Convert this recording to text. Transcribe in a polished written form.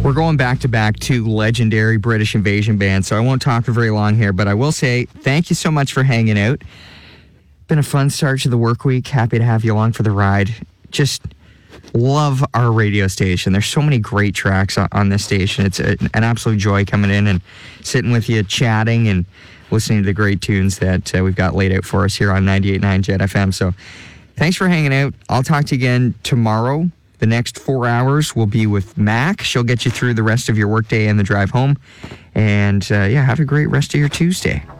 We're going back to back to legendary British Invasion band, so I won't talk for very long here, but I will say thank you so much for hanging out. Been a fun start to the work week. Happy to have you along for the ride. Just love our radio station. There's so many great tracks on this station. It's an absolute joy coming in and sitting with you, chatting and listening to the great tunes that we've got laid out for us here on 98.9 Jet FM. So thanks for hanging out. I'll talk to you again tomorrow. The next 4 hours will be with Mac. She'll get you through the rest of your workday and the drive home. And have a great rest of your Tuesday.